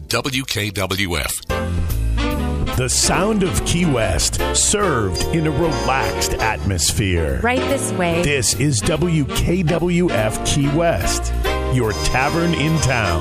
WKWF. The sound of Key West, served in a relaxed atmosphere. Right this way. This is WKWF Key West, your tavern in town.